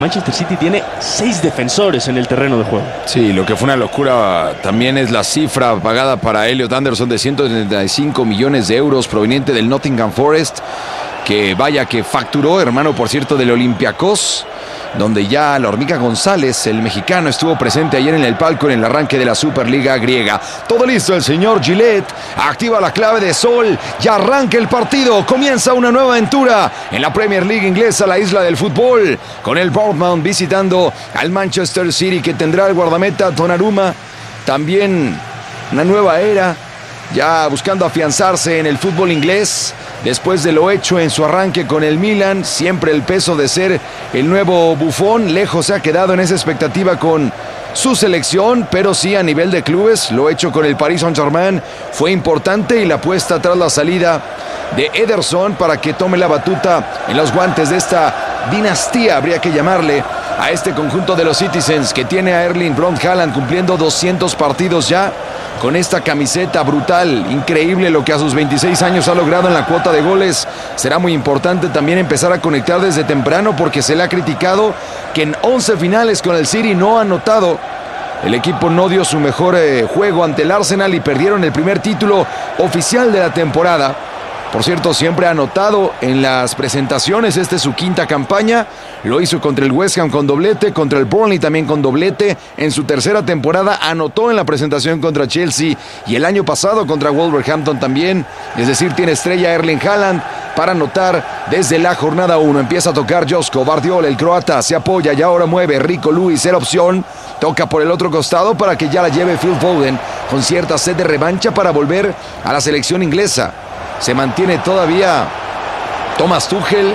Manchester City tiene 6 defensores en el terreno de juego. Sí, lo que fue una locura también es la cifra pagada para Elliot Anderson de 175 millones de euros proveniente del Nottingham Forest, que vaya que facturó, hermano, por cierto, del Olympiacos, donde ya la Hormiga González, el mexicano, estuvo presente ayer en el palco en el arranque de la Superliga griega. Todo listo, el señor Gillette activa la clave de sol, ya arranca el partido, comienza una nueva aventura en la Premier League inglesa, la isla del fútbol, con el Bournemouth visitando al Manchester City, que tendrá el guardameta Donnarumma, también una nueva era, ya buscando afianzarse en el fútbol inglés, después de lo hecho en su arranque con el Milan. Siempre el peso de ser el nuevo Buffon, lejos se ha quedado en esa expectativa con su selección, pero sí a nivel de clubes, lo hecho con el Paris Saint-Germain fue importante, y la apuesta tras la salida de Ederson para que tome la batuta en los guantes de esta dinastía, habría que llamarle, a este conjunto de los Citizens, que tiene a Erling Braut Haaland cumpliendo 200 partidos ya con esta camiseta brutal. Increíble lo que a sus 26 años ha logrado en la cuota de goles. Será muy importante también empezar a conectar desde temprano, porque se le ha criticado que en 11 finales con el City no ha anotado. El equipo no dio su mejor juego ante el Arsenal y perdieron el primer título oficial de la temporada. Por cierto, siempre ha anotado en las presentaciones. Esta es su quinta campaña. Lo hizo contra el West Ham con doblete, contra el Burnley también con doblete. En su tercera temporada anotó en la presentación contra Chelsea y el año pasado contra Wolverhampton también. Es decir, tiene estrella Erling Haaland para anotar desde la jornada 1. Empieza a tocar Josko Gvardiol, el croata, se apoya y ahora mueve Rico Lewis, era opción. Toca por el otro costado para que ya la lleve Phil Foden, con cierta sed de revancha para volver a la selección inglesa. Se mantiene todavía Thomas Tuchel,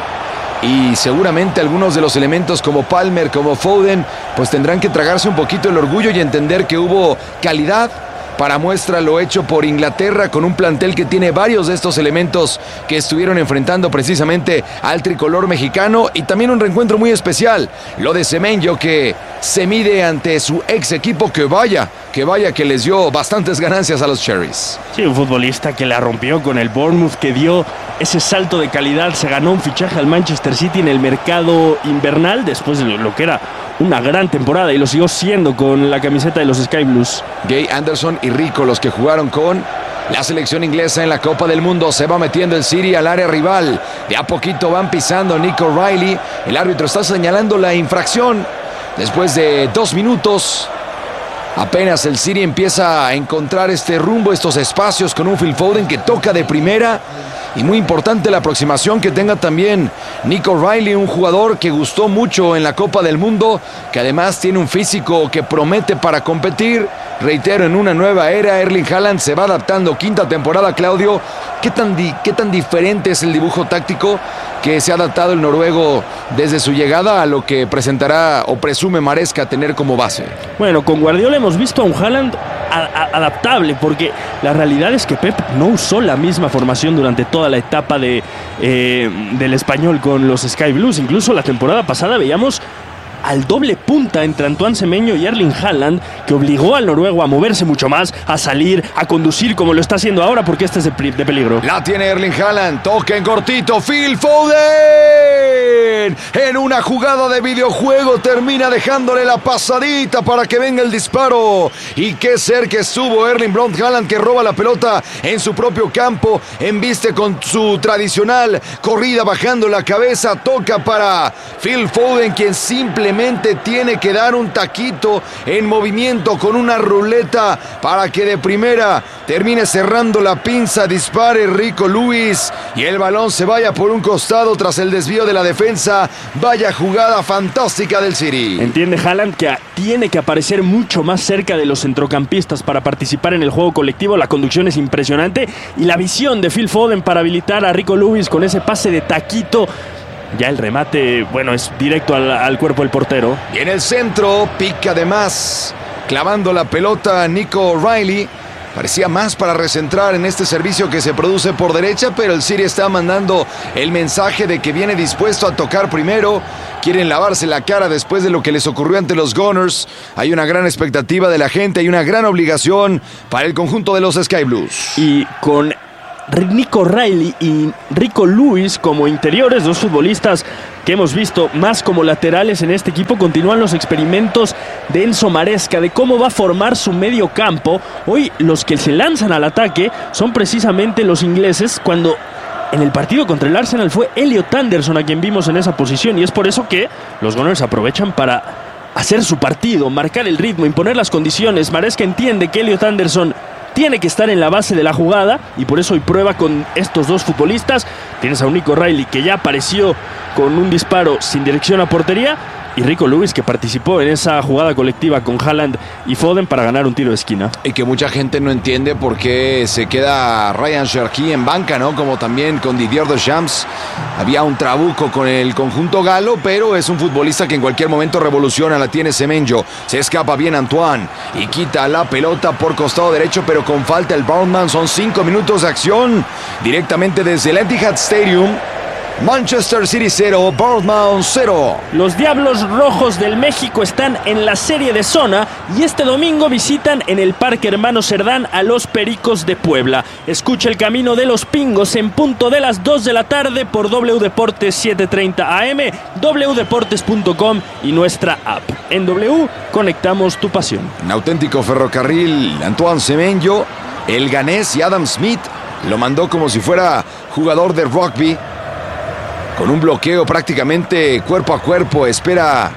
y seguramente algunos de los elementos como Palmer, como Foden, pues tendrán que tragarse un poquito el orgullo y entender que hubo calidad. Para muestra lo hecho por Inglaterra, con un plantel que tiene varios de estos elementos que estuvieron enfrentando precisamente al tricolor mexicano, y también un reencuentro muy especial, lo de Semenyo, que se mide ante su ex equipo, que vaya que les dio bastantes ganancias a los Cherries. Sí, un futbolista que la rompió con el Bournemouth, que dio ese salto de calidad, se ganó un fichaje al Manchester City en el mercado invernal, después de lo que era una gran temporada, y lo siguió siendo con la camiseta de los Sky Blues. Gay, Anderson y Rico, los que jugaron con la selección inglesa en la Copa del Mundo. Se va metiendo el City al área rival, de a poquito van pisando Nico Riley. El árbitro está señalando la infracción. Después de 2 minutos, apenas el City empieza a encontrar este rumbo, estos espacios, con un Phil Foden que toca de primera. Y muy importante la aproximación que tenga también Nico Riley, un jugador que gustó mucho en la Copa del Mundo, que además tiene un físico que promete para competir. Reitero, en una nueva era, Erling Haaland se va adaptando. Quinta temporada, Claudio. ¿Qué tan diferente es el dibujo táctico que se ha adaptado el noruego desde su llegada a lo que presentará o presume Maresca tener como base? Bueno, con Guardiola hemos visto a un Haaland adaptable, porque la realidad es que Pep no usó la misma formación durante toda la etapa del español con los Sky Blues. Incluso la temporada pasada veíamos al doble punta entre Antoine Semenyo y Erling Haaland, que obligó al noruego a moverse mucho más, a salir, a conducir como lo está haciendo ahora, porque este es de peligro. La tiene Erling Haaland, toca en cortito, Phil Foden, en una jugada de videojuego termina dejándole la pasadita para que venga el disparo, y qué cerca estuvo Erling Braut Haaland, que roba la pelota en su propio campo, embiste con su tradicional corrida bajando la cabeza, toca para Phil Foden, quien simplemente tiene que dar un taquito en movimiento con una ruleta para que de primera termine cerrando la pinza, dispare Rico Lewis y el balón se vaya por un costado tras el desvío de la defensa. Vaya jugada fantástica del City. Entiende Haaland que tiene que aparecer mucho más cerca de los centrocampistas para participar en el juego colectivo. La conducción es impresionante, y la visión de Phil Foden para habilitar a Rico Lewis con ese pase de taquito. Ya el remate, bueno, es directo al cuerpo del portero. Y en el centro, pica además, clavando la pelota Nico Riley. Parecía más para recentrar en este servicio que se produce por derecha, pero el City está mandando el mensaje de que viene dispuesto a tocar primero. Quieren lavarse la cara después de lo que les ocurrió ante los Gunners. Hay una gran expectativa de la gente, hay una gran obligación para el conjunto de los Sky Blues. Y con Nico Riley y Rico Lewis como interiores, dos futbolistas que hemos visto más como laterales en este equipo. Continúan los experimentos de Enzo Maresca de cómo va a formar su medio campo. Hoy los que se lanzan al ataque son precisamente los ingleses, cuando en el partido contra el Arsenal fue Elliot Anderson a quien vimos en esa posición, y es por eso que los Gunners aprovechan para hacer su partido, marcar el ritmo, imponer las condiciones. Maresca entiende que Elliot Anderson tiene que estar en la base de la jugada y por eso hoy prueba con estos dos futbolistas. Tienes a un Nico Riley que ya apareció con un disparo sin dirección a portería, y Rico Lewis que participó en esa jugada colectiva con Haaland y Foden para ganar un tiro de esquina. Y que mucha gente no entiende por qué se queda Ryan Cherki en banca, ¿no? Como también con Didier Deschamps. Había un trabuco con el conjunto galo, pero es un futbolista que en cualquier momento revoluciona. La tiene Semenyo, se escapa bien Antoine y quita la pelota por costado derecho, pero con falta el Bournemouth. Son 5 minutos de acción directamente desde el Etihad Stadium. Manchester City 0, Bournemouth 0. Los Diablos Rojos del México están en la serie de zona y este domingo visitan en el Parque Hermano Cerdán a los Pericos de Puebla. Escucha el camino de los Pingos en punto de las 2 de la tarde por W Deportes 730 AM, wdeportes.com y nuestra app. En W conectamos tu pasión. Un auténtico ferrocarril. Antoine Semenyo, el ganés, y Adam Smith lo mandó como si fuera jugador de rugby. Con un bloqueo prácticamente cuerpo a cuerpo, espera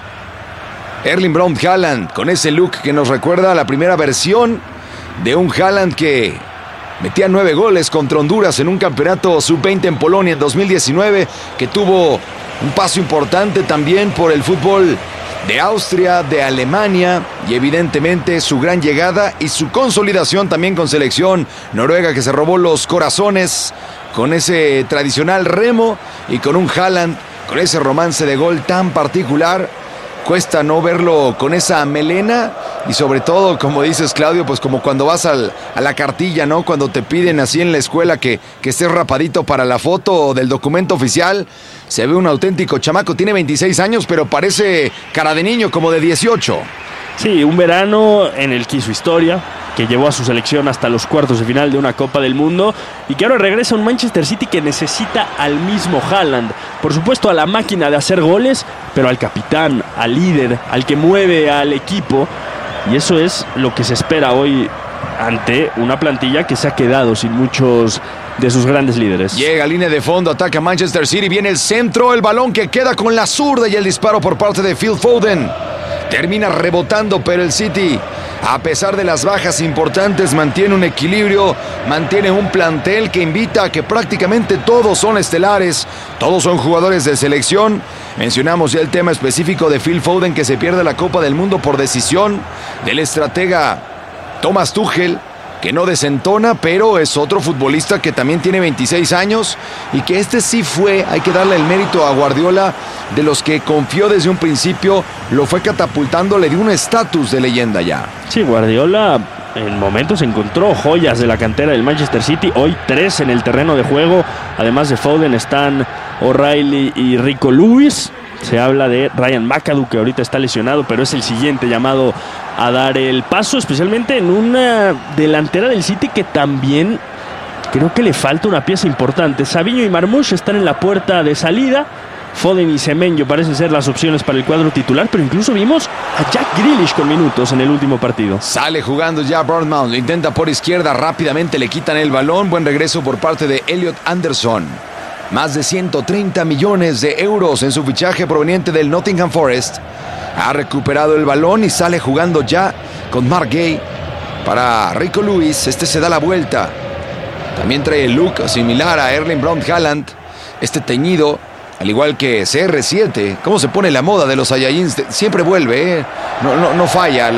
Erling Braut Haaland con ese look que nos recuerda a la primera versión de un Haaland que metía 9 goles contra Honduras en un campeonato sub-20 en Polonia en 2019, que tuvo un paso importante también por el fútbol de Austria, de Alemania, y evidentemente su gran llegada y su consolidación también con selección noruega, que se robó los corazones con ese tradicional remo, y con un Haaland con ese romance de gol tan particular. Cuesta no verlo con esa melena, y sobre todo, como dices, Claudio, pues como cuando vas a la cartilla, ¿no? Cuando te piden así en la escuela que estés rapadito para la foto del documento oficial. Se ve un auténtico chamaco, tiene 26 años, pero parece cara de niño, como de 18. Sí, un verano en el que hizo historia, que llevó a su selección hasta los cuartos de final de una Copa del Mundo, y que ahora regresa a un Manchester City que necesita al mismo Haaland. Por supuesto, a la máquina de hacer goles, pero al capitán, al líder, al que mueve al equipo. Y eso es lo que se espera hoy ante una plantilla que se ha quedado sin muchos de sus grandes líderes. Llega a línea de fondo, ataca Manchester City, viene el centro, el balón que queda con la zurda y el disparo por parte de Phil Foden. Termina rebotando, pero el City, a pesar de las bajas importantes, mantiene un equilibrio, mantiene un plantel que invita a que prácticamente todos son estelares, todos son jugadores de selección. Mencionamos ya el tema específico de Phil Foden, que se pierde la Copa del Mundo por decisión del estratega Thomas Tuchel, que no desentona, pero es otro futbolista que también tiene 26 años y que sí fue, hay que darle el mérito a Guardiola, de los que confió desde un principio, lo fue catapultando, le dio un estatus de leyenda ya. Sí, Guardiola en momentos encontró joyas de la cantera del Manchester City. Hoy 3 en el terreno de juego, además de Foden están O'Reilly y Rico Lewis. Se habla de Ryan McAdoo, que ahorita está lesionado, pero es el siguiente llamado a dar el paso, especialmente en una delantera del City que también creo que le falta una pieza importante. Savinho y Marmoush están en la puerta de salida. Foden y Semenyo parecen ser las opciones para el cuadro titular, pero incluso vimos a Jack Grealish con minutos en el último partido. Sale jugando ya Bournemouth, lo intenta por izquierda, rápidamente le quitan el balón. Buen regreso por parte de Elliot Anderson. Más de 130 millones de euros en su fichaje proveniente del Nottingham Forest. Ha recuperado el balón y sale jugando ya con Mark Gay para Rico Lewis. Se da la vuelta. También trae el look similar a Erling Braut Haaland. Teñido, al igual que CR7. ¿Cómo se pone la moda de los Saiyajins? Siempre vuelve, ¿eh? No falla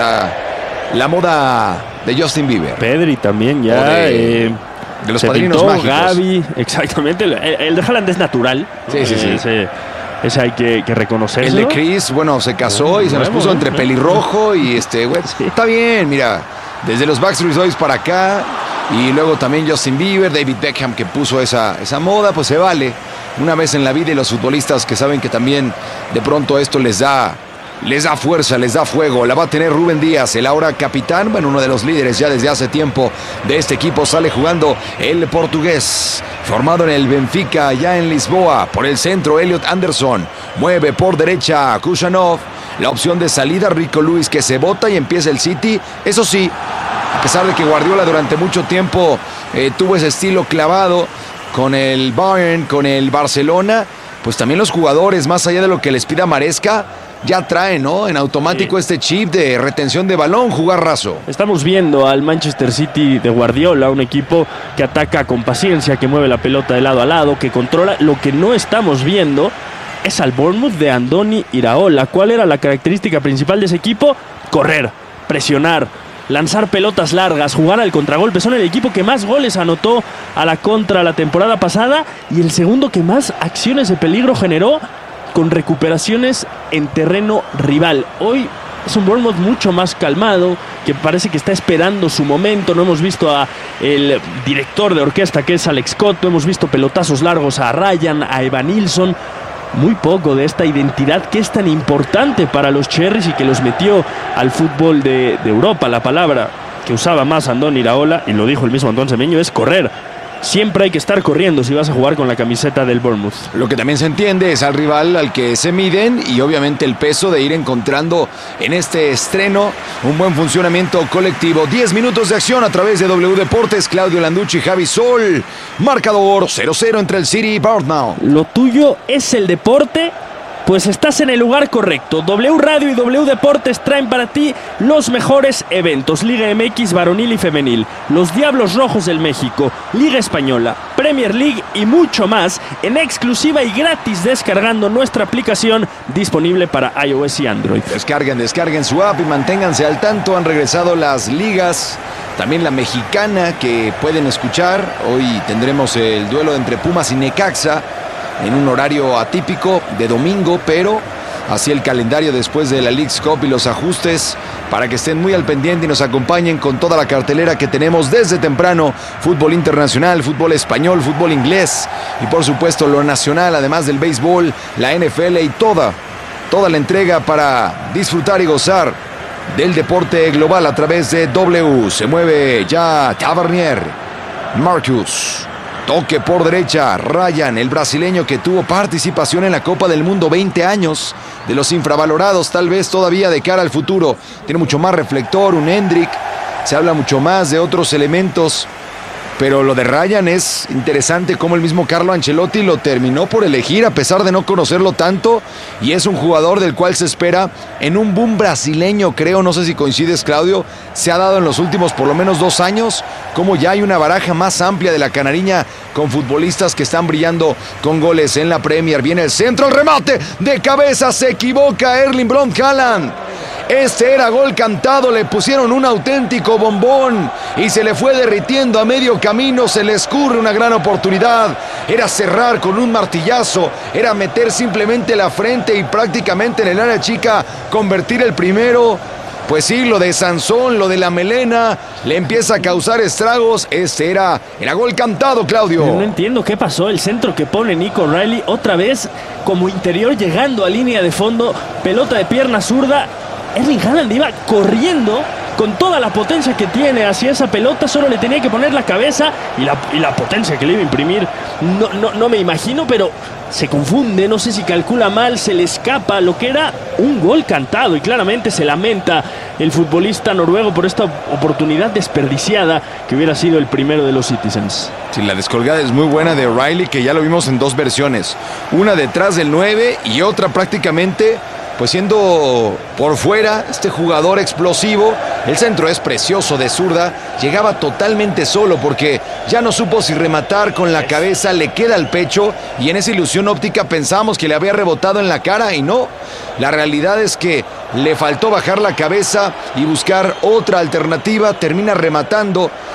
la moda de Justin Bieber. Pedri también ya... de los padrinos mágicos. Gavi, exactamente. El de Haaland es natural. Sí. Ese hay que reconocerlo. El de Chris, se casó y se nos puso entre pelirrojo y sí. Está bien, mira. Desde los Backstreet Boys para acá. Y luego también Justin Bieber, David Beckham, que puso esa moda, pues se vale. Una vez en la vida, y los futbolistas que saben que también de pronto esto les da les da fuerza, les da fuego. La va a tener Rubén Díaz, el ahora capitán, bueno, uno de los líderes ya desde hace tiempo de este equipo. Sale jugando el portugués, formado en el Benfica, ya en Lisboa. Por el centro, Elliot Anderson. Mueve por derecha, Kusanov. La opción de salida, Rico Lewis, que se bota y empieza el City. Eso sí, a pesar de que Guardiola durante mucho tiempo tuvo ese estilo clavado con el Bayern, con el Barcelona, pues también los jugadores, más allá de lo que les pida Maresca, ya traen, ¿no?, en automático este chip de retención de balón, jugar raso. Estamos viendo al Manchester City de Guardiola, un equipo que ataca con paciencia, que mueve la pelota de lado a lado, que controla. Lo que no estamos viendo es al Bournemouth de Andoni Iraola. ¿Cuál era la característica principal de ese equipo? Correr, presionar, lanzar pelotas largas, jugar al contragolpe. Son el equipo que más goles anotó a la contra la temporada pasada y el segundo que más acciones de peligro generó con recuperaciones en terreno rival. Hoy es un Bournemouth mucho más calmado, que parece que está esperando su momento. No hemos visto a el director de orquesta, que es Alex Scott. No hemos visto pelotazos largos a Ryan, a Evanilson. Muy poco de esta identidad que es tan importante para los Cherries y que los metió al fútbol de Europa. La palabra que usaba más Andoni Iraola, y lo dijo el mismo Antón Semeño, es correr. Siempre hay que estar corriendo si vas a jugar con la camiseta del Bournemouth. Lo que también se entiende es al rival al que se miden y obviamente el peso de ir encontrando en este estreno un buen funcionamiento colectivo. 10 minutos de acción a través de W Deportes. Claudio Landucci y Javi Sol. Marcador 0-0 entre el City y Bournemouth. Lo tuyo es el deporte, pues estás en el lugar correcto. W Radio y W Deportes traen para ti los mejores eventos. Liga MX varonil y femenil, los Diablos Rojos del México, Liga Española, Premier League y mucho más en exclusiva y gratis descargando nuestra aplicación disponible para iOS y Android. Descarguen su app y manténganse al tanto. Han regresado las ligas, también la mexicana, que pueden escuchar. Hoy tendremos el duelo entre Pumas y Necaxa en un horario atípico de domingo, pero así el calendario después de la Leagues Cup y los ajustes para que estén muy al pendiente y nos acompañen con toda la cartelera que tenemos desde temprano. Fútbol internacional, fútbol español, fútbol inglés y por supuesto lo nacional, además del béisbol, la NFL y toda la entrega para disfrutar y gozar del deporte global a través de W. Se mueve ya Tavernier, Marcus. Toque por derecha, Ryan, el brasileño que tuvo participación en la Copa del Mundo, 20 años, de los infravalorados tal vez todavía de cara al futuro. Tiene mucho más reflector, un Hendrick, se habla mucho más de otros elementos, pero lo de Ryan es interesante cómo el mismo Carlo Ancelotti lo terminó por elegir a pesar de no conocerlo tanto, y es un jugador del cual se espera en un boom brasileño, creo, no sé si coincides, Claudio. Se ha dado en los últimos por lo menos 2 años como ya hay una baraja más amplia de la canariña con futbolistas que están brillando con goles en la Premier. Viene el centro, el remate de cabeza, se equivoca Erling Braut Haaland. Este era gol cantado, le pusieron un auténtico bombón y se le fue derritiendo a medio camino. Se le escurre una gran oportunidad. Era cerrar con un martillazo, era meter simplemente la frente y prácticamente en el área chica convertir el primero. Pues sí, lo de Sansón, lo de la melena, le empieza a causar estragos. Este era gol cantado, Claudio. No entiendo qué pasó. El centro que pone Nico Riley, otra vez como interior llegando a línea de fondo, pelota de pierna zurda. Erling Haaland iba corriendo con toda la potencia que tiene hacia esa pelota, solo le tenía que poner la cabeza y la potencia que le iba a imprimir. No me imagino, pero se confunde, no sé si calcula mal, se le escapa lo que era un gol cantado y claramente se lamenta el futbolista noruego por esta oportunidad desperdiciada que hubiera sido el primero de los Citizens. Sí, la descolgada es muy buena de Riley, que ya lo vimos en 2 versiones, una detrás del 9 y otra prácticamente pues siendo por fuera este jugador explosivo. El centro es precioso de zurda, llegaba totalmente solo porque ya no supo si rematar con la cabeza, le queda al pecho y en esa ilusión óptica pensamos que le había rebotado en la cara y no. La realidad es que le faltó bajar la cabeza y buscar otra alternativa, termina rematando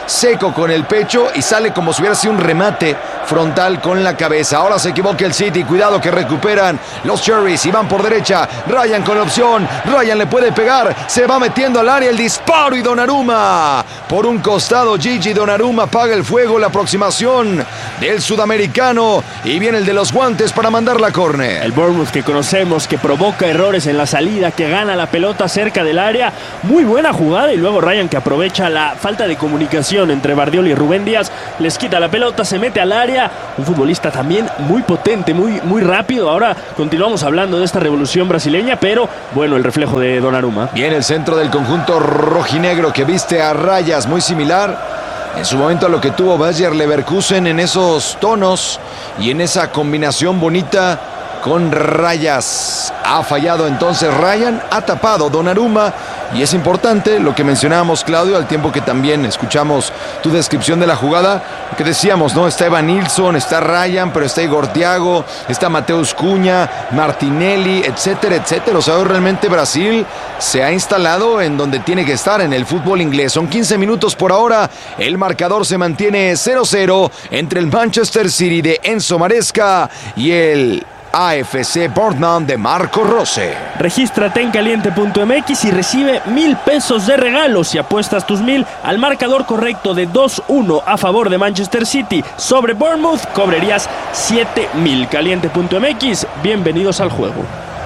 seco con el pecho y sale como si hubiera sido un remate frontal con la cabeza. Ahora se equivoca el City, cuidado que recuperan los Cherries y van por derecha. Ryan con la opción, Ryan le puede pegar, se va metiendo al área, el disparo y Donnarumma por un costado. Gigi Donnarumma apaga el fuego, la aproximación del sudamericano y viene el de los guantes para mandar la córner. El Bournemouth que conocemos, que provoca errores en la salida, que gana la pelota cerca del área, muy buena jugada, y luego Ryan que aprovecha la falta de comunicación entre Bardiola y Rubén Díaz, les quita la pelota, se mete al área, un futbolista también muy potente, muy rápido. Ahora continuamos hablando de esta revolución brasileña, pero bueno, el reflejo de Donnarumma. Viene el centro del conjunto rojinegro que viste a rayas muy similar en su momento a lo que tuvo Bayer Leverkusen en esos tonos y en esa combinación bonita con rayas. Ha fallado entonces Ryan, ha tapado Donnarumma y es importante lo que mencionábamos, Claudio, al tiempo que también escuchamos tu descripción de la jugada, que decíamos, ¿no? Está Evan Nilsson, está Ryan, pero está Igor Thiago, está Mateus Cunha, Martinelli, etcétera, etcétera. O sea, realmente Brasil se ha instalado en donde tiene que estar, en el fútbol inglés. Son 15 minutos por ahora, el marcador se mantiene 0-0 entre el Manchester City de Enzo Maresca y el AFC Portland de Marco Rose. Regístrate en caliente.mx y recibe 1,000 pesos de regalo si apuestas tus 1,000 al marcador correcto de 2-1 a favor de Manchester City sobre Bournemouth. Cobrarías 7,000. Caliente.mx, bienvenidos al juego.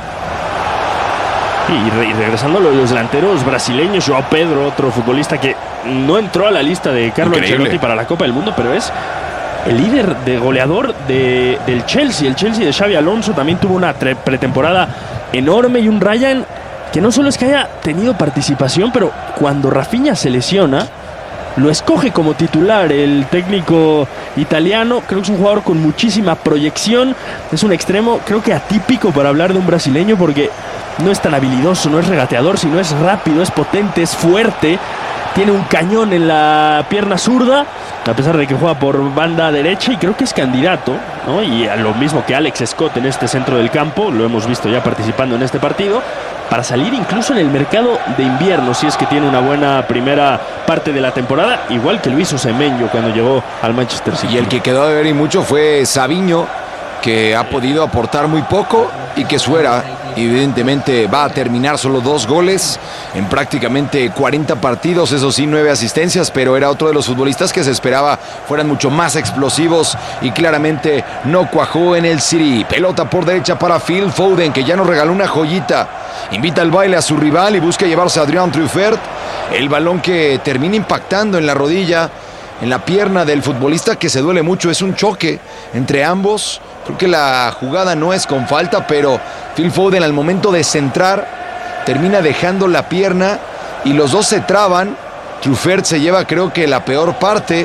Y regresando a los delanteros brasileños, João Pedro, otro futbolista que no entró a la lista de Carlo Ancelotti para la Copa del Mundo, pero es el líder de goleador del Chelsea. El Chelsea de Xabi Alonso también tuvo una pretemporada enorme, y un Ryan que no solo es que haya tenido participación, pero cuando Rafinha se lesiona, lo escoge como titular el técnico italiano. Creo que es un jugador con muchísima proyección, es un extremo creo que atípico para hablar de un brasileño, porque no es tan habilidoso, no es regateador, sino es rápido, es potente, es fuerte. Tiene un cañón en la pierna zurda, a pesar de que juega por banda derecha, y creo que es candidato, ¿no? Y a lo mismo que Alex Scott en este centro del campo, lo hemos visto ya participando en este partido, para salir incluso en el mercado de invierno, si es que tiene una buena primera parte de la temporada, igual que lo hizo Semenyo cuando llegó al Manchester City. Y el que quedó de ver y mucho fue Savinho, que ha podido aportar muy poco y que su era evidentemente va a terminar solo 2 goles en prácticamente 40 partidos, eso sí, 9 asistencias, pero era otro de los futbolistas que se esperaba fueran mucho más explosivos y claramente no cuajó en el City. Pelota por derecha para Phil Foden, que ya nos regaló una joyita, invita al baile a su rival y busca llevarse a Adrián Truffert, el balón que termina impactando en la rodilla, en la pierna del futbolista, que se duele mucho. Es un choque entre ambos. Creo que la jugada no es con falta, pero Phil Foden al momento de centrar termina dejando la pierna y los dos se traban. Truffert se lleva creo que la peor parte,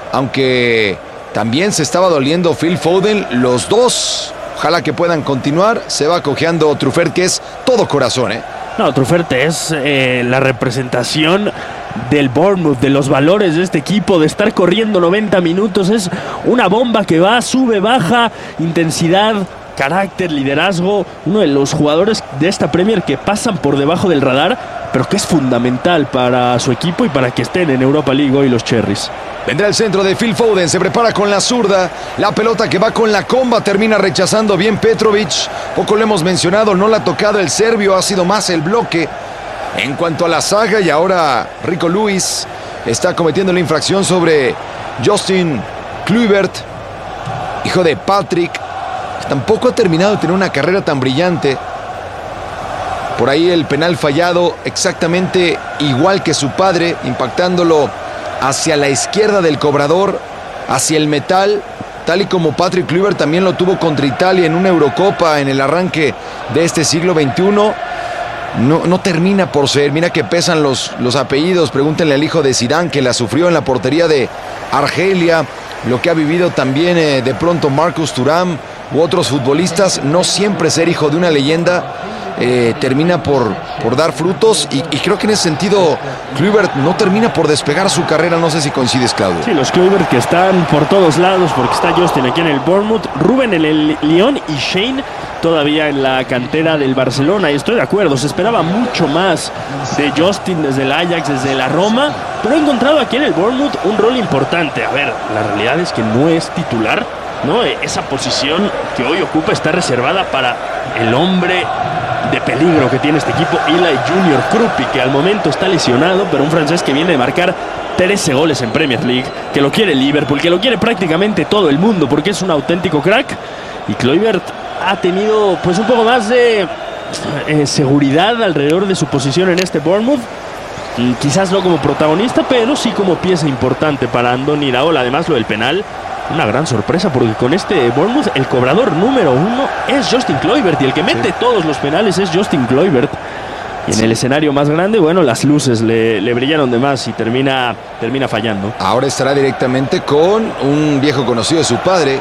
aunque también se estaba doliendo Phil Foden. Los dos, ojalá que puedan continuar. Se va cojeando Truffert, que es todo corazón, No, Truffert es la representación del Bournemouth, de los valores de este equipo, de estar corriendo 90 minutos. Es una bomba que va, sube, baja, intensidad, carácter, liderazgo. Uno de los jugadores de esta Premier que pasan por debajo del radar, pero que es fundamental para su equipo y para que estén en Europa League hoy los Cherries. Vendrá el centro de Phil Foden, se prepara con la zurda, la pelota que va con la comba, termina rechazando bien Petrovic. Poco lo hemos mencionado, no la ha tocado el serbio, ha sido más el bloque en cuanto a la saga, y ahora Rico Lewis está cometiendo la infracción sobre Justin Kluivert, hijo de Patrick, que tampoco ha terminado de tener una carrera tan brillante. Por ahí el penal fallado exactamente igual que su padre, impactándolo hacia la izquierda del cobrador, hacia el metal, tal y como Patrick Kluivert también lo tuvo contra Italia en una Eurocopa en el arranque de este siglo XXI. No termina por ser. Mira que pesan los apellidos. Pregúntenle al hijo de Zidane, que la sufrió en la portería de Argelia, lo que ha vivido también de pronto Marcus Thuram u otros futbolistas. No siempre ser hijo de una leyenda termina por dar frutos, y creo que en ese sentido Kluivert no termina por despegar su carrera. No sé si coincides, Claudio. Sí, los Kluivert que están por todos lados, porque está Justin aquí en el Bournemouth, Ruben en el Lyon y Shane todavía en la cantera del Barcelona, y estoy de acuerdo, se esperaba mucho más de Justin desde el Ajax, desde la Roma, pero ha encontrado aquí en el Bournemouth un rol importante. A ver, la realidad es que no es titular, ¿no? Esa posición que hoy ocupa está reservada para el hombre de peligro que tiene este equipo, Eli Junior Krupi, que al momento está lesionado, pero un francés que viene de marcar 13 goles en Premier League, que lo quiere Liverpool, que lo quiere prácticamente todo el mundo, porque es un auténtico crack. Y Kluivert ha tenido pues un poco más de seguridad alrededor de su posición en este Bournemouth. Quizás no como protagonista, pero sí como pieza importante para Andoni Iraola. Además, lo del penal, una gran sorpresa, porque con este Bournemouth el cobrador número 1 es Justin Kluivert, y el que mete todos los penales es Justin Kluivert. Y en el escenario más grande, bueno, las luces le brillaron de más y termina fallando. Ahora estará directamente con un viejo conocido de su padre,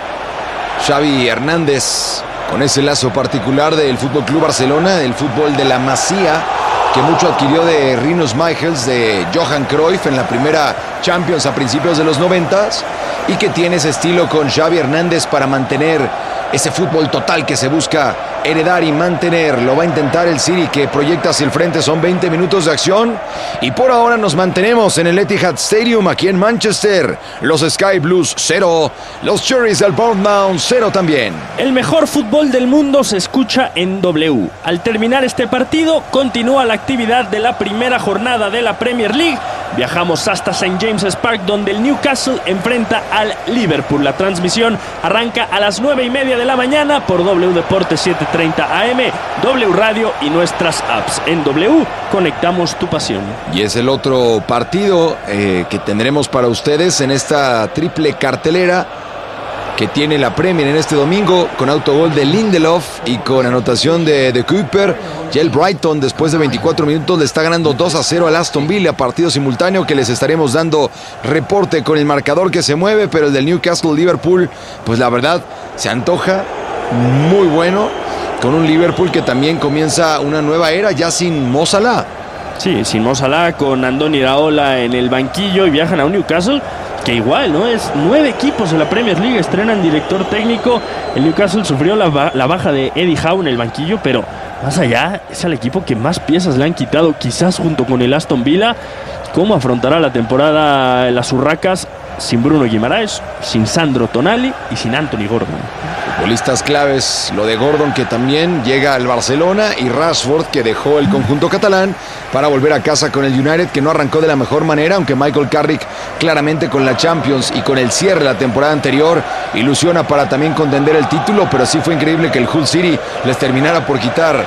Xavi Hernández, con ese lazo particular del Fútbol Club Barcelona, del fútbol de la Masía, que mucho adquirió de Rinus Michels, de Johan Cruyff en la primera Champions a principios de los 90s, y que tiene ese estilo con Xavi Hernández para mantener ese fútbol total que se busca heredar y mantener. Lo va a intentar el City, que proyecta hacia el frente. Son 20 minutos de acción y por ahora nos mantenemos en el Etihad Stadium aquí en Manchester. Los Sky Blues 0, los Cherries del Bournemouth 0 también. El mejor fútbol del mundo se escucha en W. Al terminar este partido, continúa la actividad de la primera jornada de la Premier League. Viajamos hasta St. James's Park, donde el Newcastle enfrenta al Liverpool. La transmisión arranca a las 9:30 de la mañana por W Deportes 7:30 AM, W Radio y nuestras apps. En W conectamos tu pasión. Y es el otro partido que tendremos para ustedes en esta triple cartelera que tiene la Premier en este domingo, con autogol de Lindelof y con anotación de Cooper. Ya el Brighton, después de 24 minutos, le está ganando 2-0 al Aston Villa, partido simultáneo que les estaremos dando reporte con el marcador que se mueve, pero el del Newcastle-Liverpool, pues la verdad, se antoja muy bueno, con un Liverpool que también comienza una nueva era ya sin Mo Salah. Sí, sin Mo Salah, con Andoni Iraola en el banquillo, y viajan a un Newcastle que igual, ¿no? Es 9 equipos de la Premier League, estrenan director técnico. El Newcastle sufrió la baja de Eddie Howe en el banquillo, pero más allá es el equipo que más piezas le han quitado, quizás junto con el Aston Villa. ¿Cómo afrontará la temporada las Urracas sin Bruno Guimaraes, sin Sandro Tonali y sin Anthony Gordon? Futbolistas claves, lo de Gordon, que también llega al Barcelona, y Rashford, que dejó el conjunto catalán para volver a casa con el United, que no arrancó de la mejor manera, aunque Michael Carrick claramente con la Champions y con el cierre de la temporada anterior ilusiona para también contender el título, pero sí fue increíble que el Hull City les terminara por quitar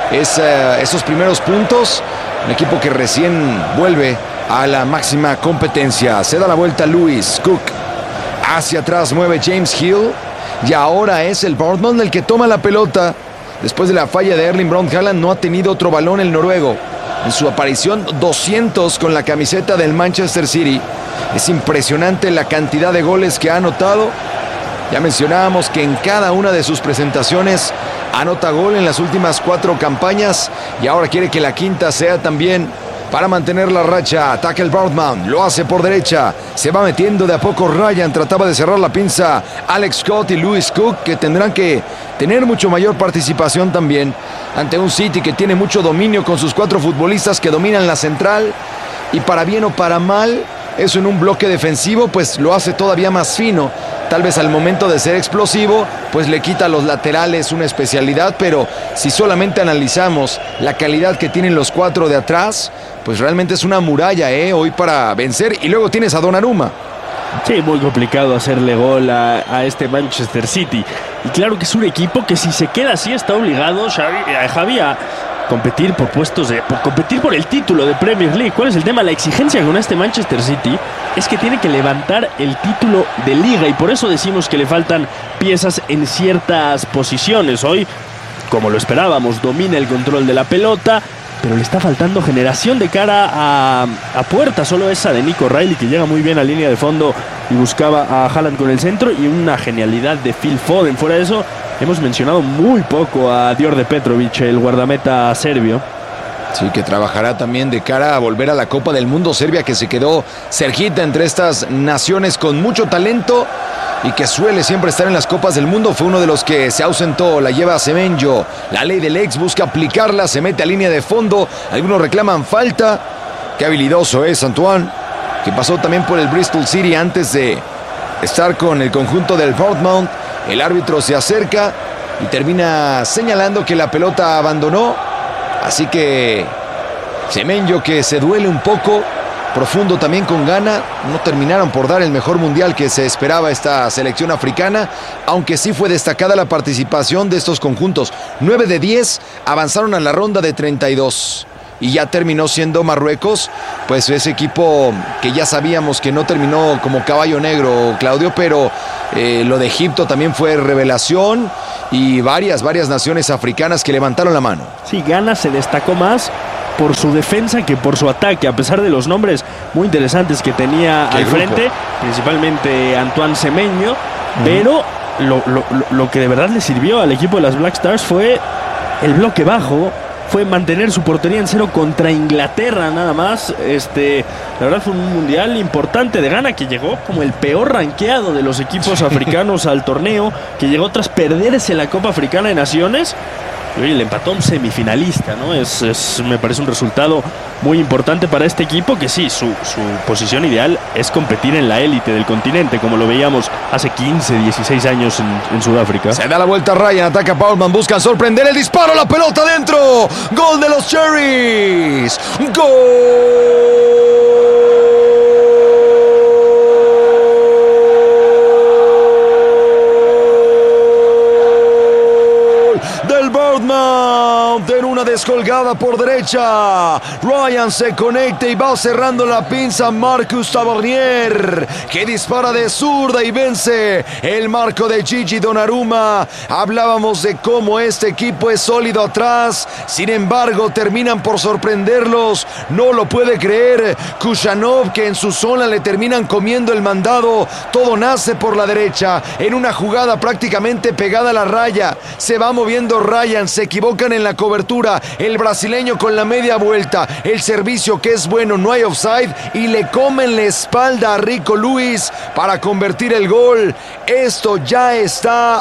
esos primeros puntos. Un equipo que recién vuelve a la máxima competencia. Se da la vuelta Lewis Cook, hacia atrás mueve James Hill, y ahora es el Bournemouth el que toma la pelota. Después de la falla de Erling Braut Haaland, no ha tenido otro balón el noruego en su aparición 200 con la camiseta del Manchester City. Es impresionante la cantidad de goles que ha anotado. Ya mencionábamos que en cada una de sus presentaciones anota gol en las últimas 4 campañas, y ahora quiere que la quinta sea también para mantener la racha. Ataca el Bournemouth, lo hace por derecha, se va metiendo de a poco Ryan, trataba de cerrar la pinza Alex Scott y Lewis Cook, que tendrán que tener mucho mayor participación también ante un City que tiene mucho dominio con sus 4 futbolistas que dominan la central, y para bien o para mal, eso en un bloque defensivo pues lo hace todavía más fino. Tal vez al momento de ser explosivo pues le quita a los laterales una especialidad, pero si solamente analizamos la calidad que tienen los 4 de atrás, pues realmente es una muralla hoy para vencer. Y luego tienes a Donnarumma. Sí, muy complicado hacerle gol a este Manchester City. Y claro que es un equipo que, si se queda así, está obligado Javi a competir por competir por el título de Premier League. ¿Cuál es el tema? La exigencia con este Manchester City es que tiene que levantar el título de Liga, y por eso decimos que le faltan piezas en ciertas posiciones. Hoy, como lo esperábamos, domina el control de la pelota, pero le está faltando generación de cara a puerta. Solo esa de Nico Riley, que llega muy bien a línea de fondo y buscaba a Haaland con el centro, y una genialidad de Phil Foden. Fuera de eso, hemos mencionado muy poco a Djordje Petrovic, el guardameta serbio. Sí, que trabajará también de cara a volver a la Copa del Mundo. Serbia, que se quedó cerquita entre estas naciones con mucho talento y que suele siempre estar en las Copas del Mundo, fue uno de los que se ausentó. La lleva Semenyo, la ley del ex, busca aplicarla, se mete a línea de fondo, algunos reclaman falta. Qué habilidoso es Antoine, que pasó también por el Bristol City antes de estar con el conjunto del Bournemouth. El árbitro se acerca y termina señalando que la pelota abandonó, así que Semenyo, que se duele un poco, profundo también con Ghana, no terminaron por dar el mejor mundial que se esperaba esta selección africana, aunque sí fue destacada la participación de estos conjuntos. 9 de 10 avanzaron a la ronda de 32 y ya terminó siendo Marruecos, pues ese equipo que ya sabíamos que no terminó como caballo negro, Claudio, pero lo de Egipto también fue revelación y varias naciones africanas que levantaron la mano. Sí, Ghana se destacó más por su defensa que por su ataque, a pesar de los nombres muy interesantes que tenía al frente, principalmente Antoine Semenyo, pero lo que de verdad le sirvió al equipo de las Black Stars fue el bloque bajo, fue mantener su portería en cero contra Inglaterra nada más. La verdad fue un mundial importante de Ghana, que llegó como el peor rankeado de los equipos africanos al torneo, que llegó tras perderse la Copa Africana de Naciones. Y oye, le empató a un semifinalista, ¿no? Me parece un resultado muy importante para este equipo, que sí, su posición ideal es competir en la élite del continente, como lo veíamos hace 15, 16 años en Sudáfrica. Se da la vuelta Ryan, ataca Paulman, buscan sorprender el disparo, la pelota dentro. Gol de los Cherries. ¡Gol! En una descolgada por derecha, Ryan se conecta y va cerrando la pinza Marcus Tavernier, que dispara de zurda y vence el marco de Gigi Donnarumma. Hablábamos de cómo este equipo es sólido atrás, sin embargo terminan por sorprenderlos. No lo puede creer Kushanov, que en su zona le terminan comiendo el mandado. Todo nace por la derecha, en una jugada prácticamente pegada a la raya. Se va moviendo Ryan, se equivocan en la cobertura, el brasileño con la media vuelta, el servicio que es bueno, no hay offside, y le comen la espalda a Rico Lewis para convertir el gol. Esto ya está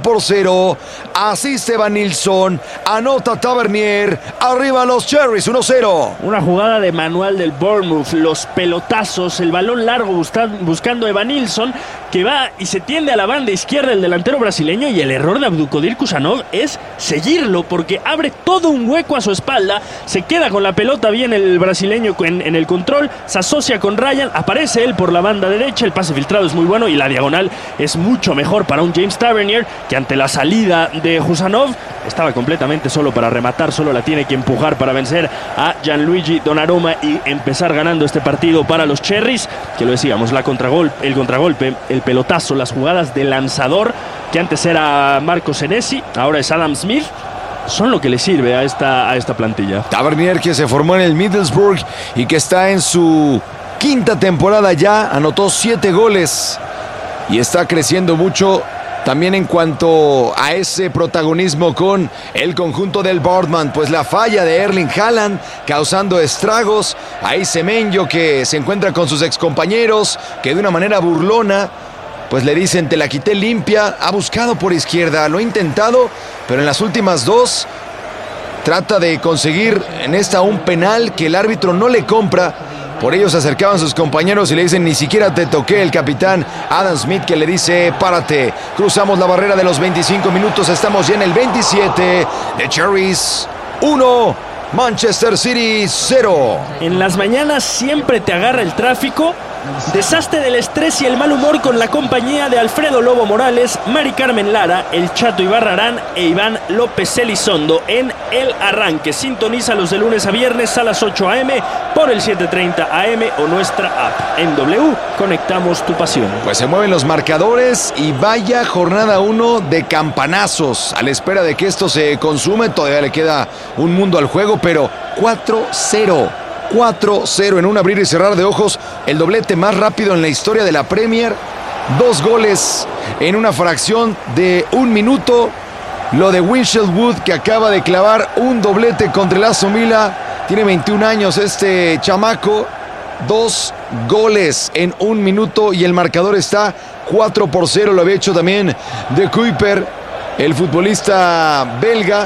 1-0, asiste Van Nilsson, anota Tavernier, arriba los Cherries, 1-0. Una jugada de manual del Bournemouth, los pelotazos, el balón largo buscando a Van Nilsson, que va y se tiende a la banda izquierda el delantero brasileño, y el error de Abdulkadir Kushanov es seguirlo, porque abre todo un hueco a su espalda, se queda con la pelota bien el brasileño en el control, se asocia con Ryan, aparece él por la banda derecha, el pase filtrado es muy bueno y la diagonal es mucho mejor para un James Tavernier, que ante la salida de Kushanov estaba completamente solo para rematar, solo la tiene que empujar para vencer a Gianluigi Donnarumma y empezar ganando este partido para los Cherries, que lo decíamos, el contragolpe, el pelotazo, las jugadas de lanzador, que antes era Marco Senesi, ahora es Adam Smith, son lo que le sirve a esta plantilla. Tavernier, que se formó en el Middlesbrough y que está en su quinta temporada ya, anotó 7 goles y está creciendo mucho también en cuanto a ese protagonismo con el conjunto del Bournemouth. Pues la falla de Erling Haaland causando estragos. Ahí Semenyo, que se encuentra con sus excompañeros, que de una manera burlona pues le dicen: te la quité limpia. Ha buscado por izquierda, lo ha intentado, pero en las últimas dos trata de conseguir en esta un penal que el árbitro no le compra. Por ello se acercaban sus compañeros y le dicen: ni siquiera te toqué. El capitán Adam Smith, que le dice: párate. Cruzamos la barrera de los 25 minutos, estamos ya en el 27. The Cherries 1, Manchester City 0. En las mañanas siempre te agarra el tráfico. Deshazte del estrés y el mal humor con la compañía de Alfredo Lobo Morales, Mari Carmen Lara, El Chato Ibarrarán e Iván López Elizondo en El Arranque. Sintonízalos de lunes a viernes a las 8 a.m. por el 7:30 a.m. o nuestra app. En W, conectamos tu pasión. Pues se mueven los marcadores y vaya jornada 1 de campanazos. A la espera de que esto se consume, todavía le queda un mundo al juego, pero 4-0 en un abrir y cerrar de ojos, el doblete más rápido en la historia de la Premier, 2 goles en una fracción de un minuto. Lo de Winchell Wood, que acaba de clavar un doblete contra el Aston Villa, Tiene 21 años este chamaco. 2 goles en 1 minuto y el marcador está 4-0. Lo había hecho también De Kuyper, el futbolista belga.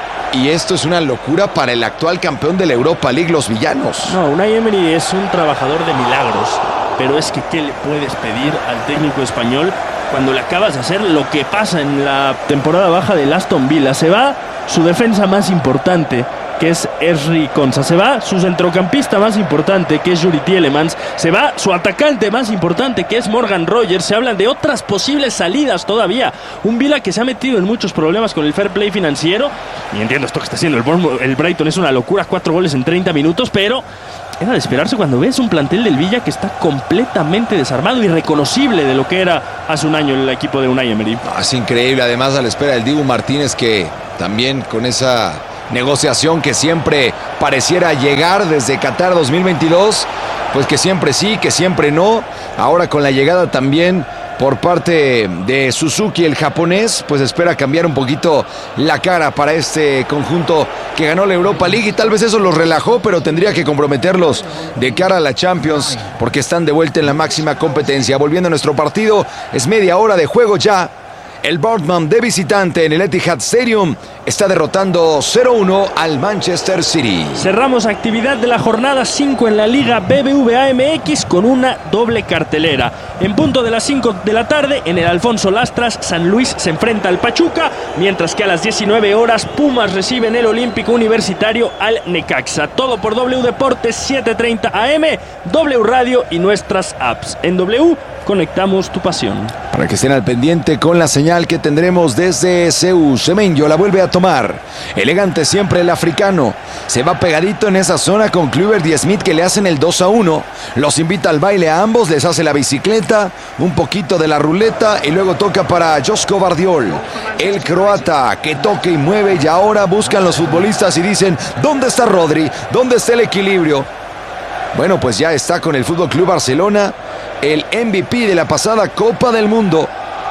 Y esto es una locura para el actual campeón de la Europa League, los villanos. No, Unai Emery es un trabajador de milagros. Pero es que ¿qué le puedes pedir al técnico español cuando le acabas de hacer lo que pasa en la temporada baja del Aston Villa? Se va su defensa más importante, que es Ezri Konsa. Se va su centrocampista más importante, que es Yuri Tielemans. Se va su atacante más importante, que es Morgan Rogers. Se hablan de otras posibles salidas todavía. Un Villa que se ha metido en muchos problemas con el fair play financiero. Y entiendo esto que está haciendo el Brighton es una locura, 4 goles en 30 minutos, pero era de esperarse cuando ves un plantel del Villa que está completamente desarmado, irreconocible de lo que era hace un año el equipo de Unai Emery. Es increíble, además a la espera del Dibu Martínez, que también con esa negociación que siempre pareciera llegar desde Qatar 2022, pues que siempre sí, que siempre no. Ahora con la llegada también por parte de Suzuki, el japonés, pues espera cambiar un poquito la cara para este conjunto que ganó la Europa League, y tal vez eso los relajó, pero tendría que comprometerlos de cara a la Champions, porque están de vuelta en la máxima competencia. Volviendo a nuestro partido, es media hora de juego ya. El Bournemouth de visitante en el Etihad Stadium está derrotando 0-1 al Manchester City. Cerramos actividad de la jornada 5 en la Liga BBVA MX con una doble cartelera. En punto de las 5 de la tarde, en el Alfonso Lastras, San Luis se enfrenta al Pachuca, mientras que a las 19 horas Pumas recibe en el Olímpico Universitario al Necaxa. Todo por W Deportes, 7:30 AM, W Radio y nuestras apps. En W conectamos tu pasión. Para que estén al pendiente con la señal que tendremos desde Seúl. Semenyo la vuelve a tomar. Elegante siempre el africano. Se va pegadito en esa zona con Kluivert y Smith, que le hacen el 2-1. Los invita al baile a ambos, les hace la bicicleta, un poquito de la ruleta y luego toca para Josko Vardiol, el croata, que toca y mueve, y ahora buscan los futbolistas y dicen: ¿dónde está Rodri? ¿Dónde está el equilibrio? Bueno, pues ya está con el Fútbol Club Barcelona, el MVP de la pasada Copa del Mundo,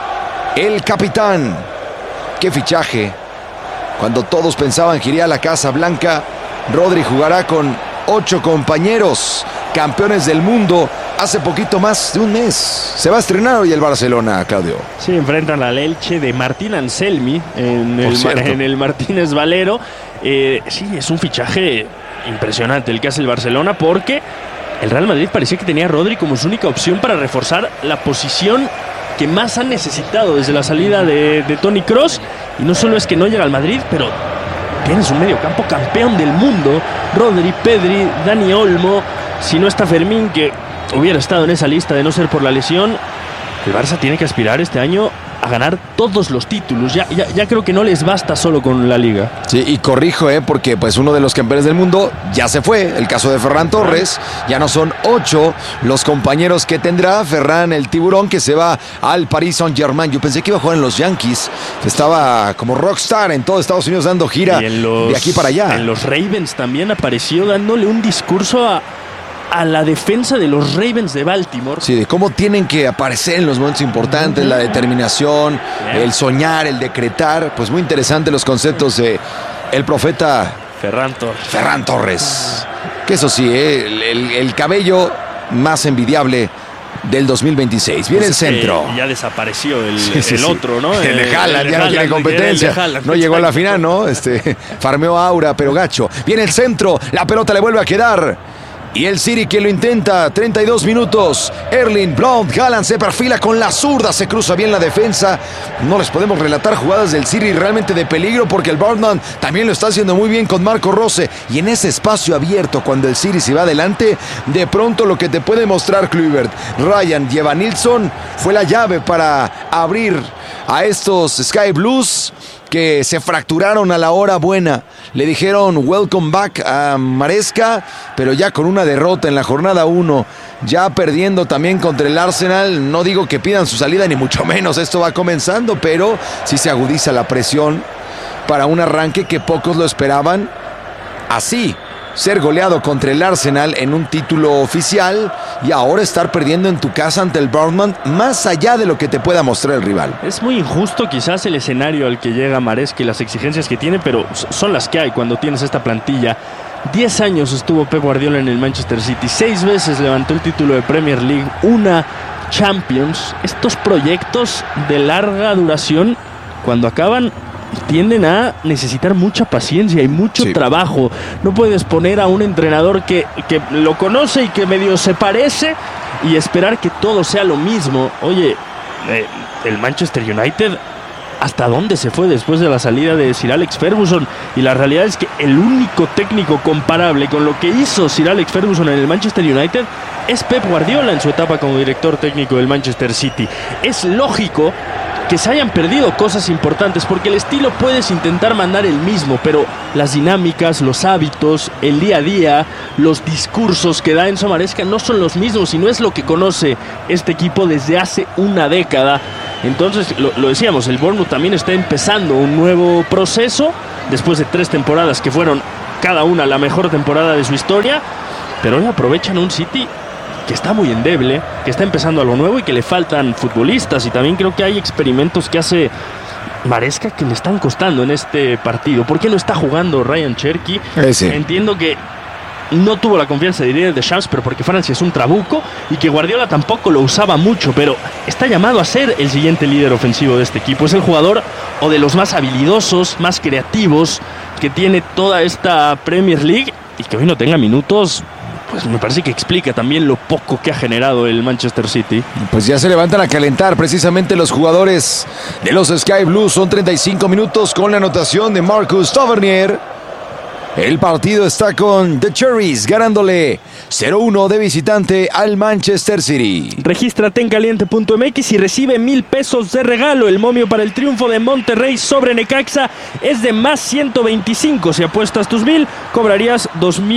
el capitán. ¡Qué fichaje! Cuando todos pensaban que iría a la Casa Blanca, Rodri jugará con 8 compañeros, campeones del mundo, hace poquito más de un mes. Se va a estrenar hoy el Barcelona, Claudio. Sí, enfrentan al Elche de Martín Anselmi en el Martínez Valero. Sí, es un fichaje impresionante el que hace el Barcelona, porque el Real Madrid parecía que tenía a Rodri como su única opción para reforzar la posición que más han necesitado desde la salida de Toni Kroos. Y no solo es que no llega al Madrid, pero tienes un mediocampo campeón del mundo: Rodri, Pedri, Dani Olmo. Si no está Fermín, que hubiera estado en esa lista de no ser por la lesión, el Barça tiene que aspirar este año a ganar todos los títulos. Ya creo que no les basta solo con la Liga. Sí, y corrijo, porque pues uno de los campeones del mundo ya se fue. El caso de Ferran Torres. Ya no son 8 los compañeros que tendrá Ferran el Tiburón, que se va al Paris Saint-Germain. Yo pensé que iba a jugar en los Yankees. Estaba como rockstar en todo Estados Unidos dando gira de aquí para allá. En los Ravens también apareció dándole un discurso a la defensa de los Ravens de Baltimore. Sí, de cómo tienen que aparecer en los momentos importantes, la determinación, el soñar, el decretar. Pues muy interesante los conceptos de el profeta Ferran Torres. Que eso sí, el cabello más envidiable del 2026. Viene pues el centro. Ya desapareció el otro, ¿no? El de Haaland, ya no tiene competencia. No llegó a la final, ¿no? Farmeó aura, pero gacho. Viene el centro, la pelota le vuelve a quedar. Y el City que lo intenta, 32 minutos. Erling Braut Haaland se perfila con la zurda, se cruza bien la defensa. No les podemos relatar jugadas del City realmente de peligro, porque el Bournemouth también lo está haciendo muy bien con Marco Rose. Y en ese espacio abierto, cuando el City se va adelante, de pronto lo que te puede mostrar Kluivert, Ryan y Evanilson fue la llave para abrir a estos Sky Blues, que se fracturaron a la hora buena. Le dijeron welcome back a Maresca, pero ya con una derrota en la jornada 1, ya perdiendo también contra el Arsenal. No digo que pidan su salida, ni mucho menos, esto va comenzando, pero sí se agudiza la presión para un arranque que pocos lo esperaban. Así, ser goleado contra el Arsenal en un título oficial, y ahora estar perdiendo en tu casa ante el Bournemouth, más allá de lo que te pueda mostrar el rival. Es muy injusto quizás el escenario al que llega Maresca y las exigencias que tiene, pero son las que hay cuando tienes esta plantilla 10 años estuvo Pep Guardiola en el Manchester City, 6 veces levantó el título de Premier League, una Champions. Estos proyectos de larga duración, cuando acaban, tienden a necesitar mucha paciencia y mucho trabajo. No puedes poner a un entrenador que lo conoce y que medio se parece y esperar que todo sea lo mismo. Oye, el Manchester United, ¿hasta dónde se fue después de la salida de Sir Alex Ferguson? Y la realidad es que el único técnico comparable con lo que hizo Sir Alex Ferguson en el Manchester United es Pep Guardiola en su etapa como director técnico del Manchester City. Es lógico que se hayan perdido cosas importantes, porque el estilo puedes intentar mandar el mismo, pero las dinámicas, los hábitos, el día a día, los discursos que da Enzo Maresca no son los mismos y no es lo que conoce este equipo desde hace una década. Entonces, lo decíamos, el Bournemouth también está empezando un nuevo proceso después de 3 temporadas que fueron cada una la mejor temporada de su historia, pero hoy aprovechan un City que está muy endeble, que está empezando algo nuevo y que le faltan futbolistas, y también creo que hay experimentos que hace Maresca que le están costando en este partido. ¿Por qué no está jugando Ryan Cherki? Entiendo que no tuvo la confianza de Didier Deschamps, pero porque Francia es un trabuco y que Guardiola tampoco lo usaba mucho, pero está llamado a ser el siguiente líder ofensivo de este equipo. Es el jugador o de los más habilidosos, más creativos que tiene toda esta Premier League, y que hoy no tenga minutos, pues me parece que explica también lo poco que ha generado el Manchester City. Pues ya se levantan a calentar precisamente los jugadores de los Sky Blues. Son 35 minutos con la anotación de Marcus Tavernier. El partido está con The Cherries ganándole 0-1 de visitante al Manchester City. Regístrate en caliente.mx y recibe 1,000 pesos de regalo. El momio para el triunfo de Monterrey sobre Necaxa es de más 125. Si apuestas tus 1,000, cobrarías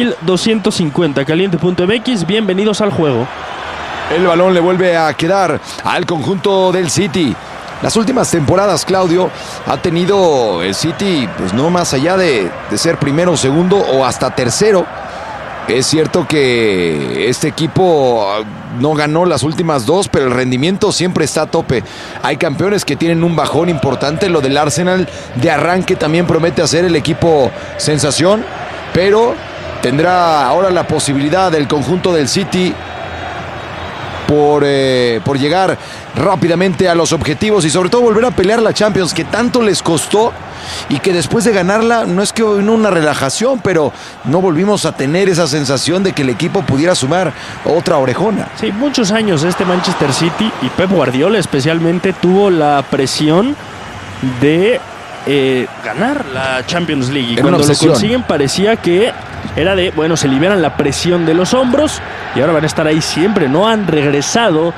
2,250. Caliente.mx, bienvenidos al juego. El balón le vuelve a quedar al conjunto del City. Las últimas temporadas, Claudio, ha tenido el City, pues no más allá de ser primero, segundo o hasta tercero. Es cierto que este equipo no ganó las últimas 2, pero el rendimiento siempre está a tope. Hay campeones que tienen un bajón importante. Lo del Arsenal de arranque también promete hacer el equipo sensación, pero tendrá ahora la posibilidad del conjunto del City por llegar rápidamente a los objetivos y sobre todo volver a pelear la Champions, que tanto les costó y que después de ganarla, no es que no una relajación, pero no volvimos a tener esa sensación de que el equipo pudiera sumar otra orejona. Sí, muchos años este Manchester City y Pep Guardiola especialmente tuvo la presión de ganar la Champions League, y cuando lo consiguen parecía que era de, bueno, se liberan la presión de los hombros y ahora van a estar ahí siempre. No han regresado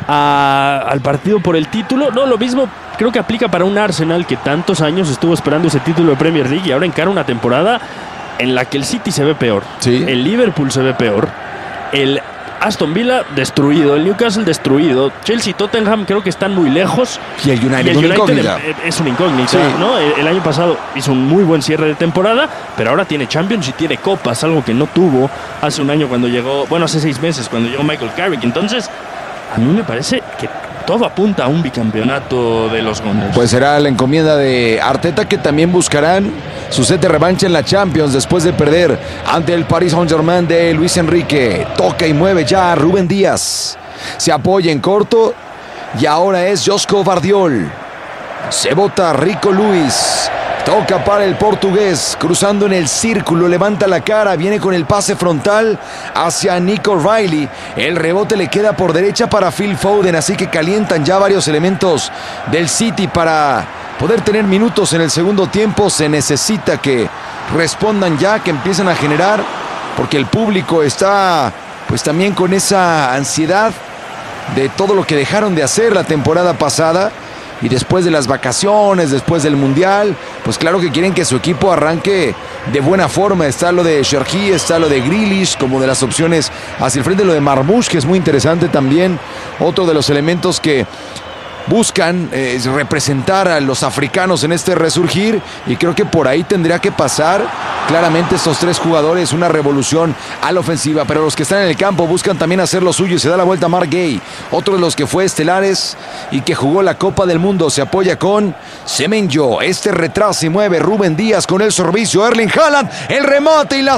al partido por el título. No, lo mismo creo que aplica para un Arsenal que tantos años estuvo esperando ese título de Premier League y ahora encara una temporada en la que el City se ve peor, el Liverpool se ve peor, el Aston Villa destruido, el Newcastle destruido, Chelsea y Tottenham creo que están muy lejos. Y el United, es una incógnita, ¿no? El año pasado hizo un muy buen cierre de temporada, pero ahora tiene Champions y tiene Copas, algo que no tuvo hace un año cuando llegó, bueno, hace 6 meses cuando llegó Michael Carrick. Entonces, a mí me parece que todo apunta a un bicampeonato de los Gunners. Pues será la encomienda de Arteta, que también buscarán su set de revancha en la Champions después de perder ante el Paris Saint-Germain de Luis Enrique. Toca y mueve ya Rubén Díaz. Se apoya en corto y ahora es Josko Vardiol. Se bota Rico Lewis. Toca para el portugués, cruzando en el círculo, levanta la cara, viene con el pase frontal hacia Nico Riley. El rebote le queda por derecha para Phil Foden, así que calientan ya varios elementos del City para poder tener minutos en el segundo tiempo. Se necesita que respondan ya, que empiecen a generar, porque el público está pues también con esa ansiedad de todo lo que dejaron de hacer la temporada pasada. Y después de las vacaciones, después del Mundial, pues claro que quieren que su equipo arranque de buena forma. Está lo de Cherki, está lo de Grealish, como de las opciones hacia el frente, lo de Marmoush, que es muy interesante también. Otro de los elementos que buscan representar a los africanos en este resurgir, y creo que por ahí tendría que pasar claramente estos tres jugadores, una revolución a la ofensiva, pero los que están en el campo buscan también hacer lo suyo y se da la vuelta Marc Guéhi, otro de los que fue estelares y que jugó la Copa del Mundo, se apoya con Semenyo, este retrasa y mueve Rúben Díaz con el servicio, Erling Haaland, el remate y la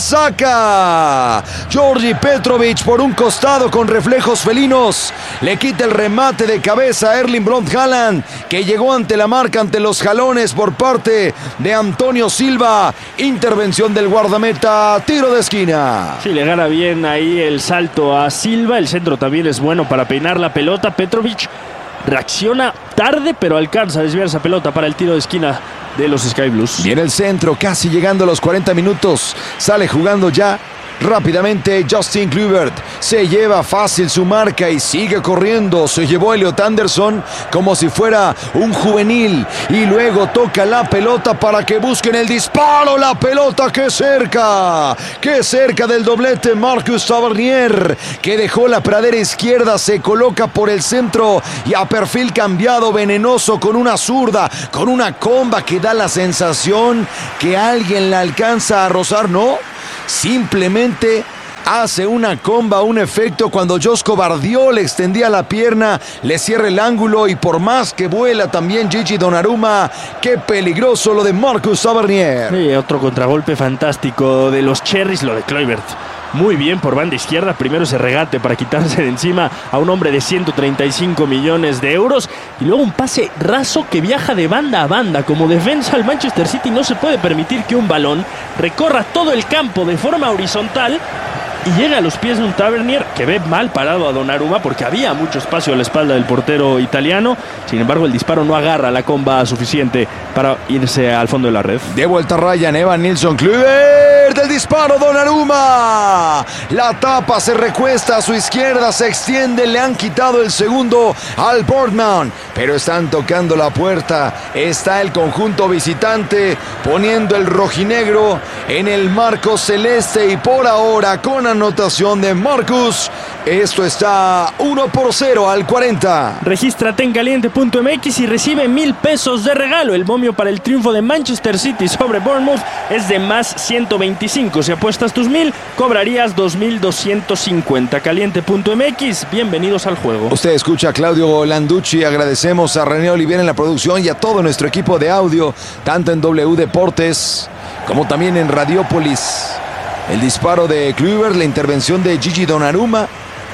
saca Djordje Petrovic por un costado con reflejos felinos, le quita el remate de cabeza a Erling Braut Haaland, que llegó ante la marca, ante los jalones por parte de Antonio Silva, intervención del guardameta, tiro de esquina. Sí, le gana bien ahí el salto a Silva, el centro también es bueno para peinar la pelota, Petrovic reacciona tarde pero alcanza a desviar esa pelota para el tiro de esquina de los Sky Blues. Viene el centro, casi llegando a los 40 minutos, sale jugando ya rápidamente Justin Kluivert, se lleva fácil su marca y sigue corriendo, se llevó Elliot Anderson como si fuera un juvenil y luego toca la pelota para que busquen el disparo, la pelota que cerca del doblete Marcus Tavernier, que dejó la pradera izquierda, se coloca por el centro y a perfil cambiado, venenoso, con una zurda, con una comba que da la sensación que alguien la alcanza a rozar, ¿no? Simplemente hace una comba, un efecto cuando Josko Gvardiol le extendía la pierna, le cierra el ángulo y por más que vuela también Gigi Donnarumma, qué peligroso lo de Marcus Tavernier. Sí, otro contragolpe fantástico de los Cherries, lo de Kluivert. Muy bien por banda izquierda, primero ese regate para quitarse de encima a un hombre de 135 millones de euros y luego un pase raso que viaja de banda a banda. Como defensa, el Manchester City no se puede permitir que un balón recorra todo el campo de forma horizontal y llega a los pies de un Tavernier que ve mal parado a Donnarumma porque había mucho espacio a la espalda del portero italiano. Sin embargo, el disparo no agarra la comba suficiente para irse al fondo de la red. De vuelta Ryan, Evan Nilsson, Kluivert, el disparo, Donnarumma. La tapa, se recuesta a su izquierda, se extiende, le han quitado el segundo al Bournemouth, pero están tocando la puerta. Está el conjunto visitante poniendo el rojinegro en el marco celeste y por ahora con anotación de Marcus, esto está 1-0 al 40. Regístrate en caliente.mx y recibe 1,000 pesos de regalo. El momio para el triunfo de Manchester City sobre Bournemouth es de más 125. Si apuestas tus 1,000, cobrarías 2,250. Caliente.mx, bienvenidos al juego. Usted escucha a Claudio Landucci, agradecemos a René Olivier en la producción y a todo nuestro equipo de audio, tanto en W Deportes como también en Radiópolis. El disparo de Kluivert, la intervención de Gigi Donnarumma,